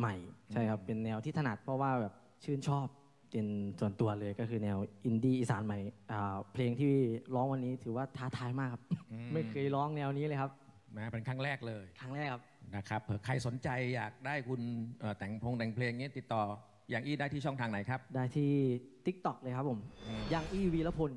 ใหม่ใช่ครับเป็นแนวที่ถนัดเพราะว่าแบบชื่นชอบเป็นส่วนตัวเลยก็คือแนวอินดี้อีสานใหม่เพลงที่ร้องวันนี้ถือว่าท้าทายมากครับไม่เคยร้องแนวนี้เลยครับเป็นครั้งแรกเลยครั้งแรกครับนะครับเผื่อใครสนใจอยากได้คุณแต่งเพลงนี้ติดต่ออย่างอี้ได้ที่ช่องทางไหนครับได้ที่ TikTok เลยครับผมยังอี้วีรพล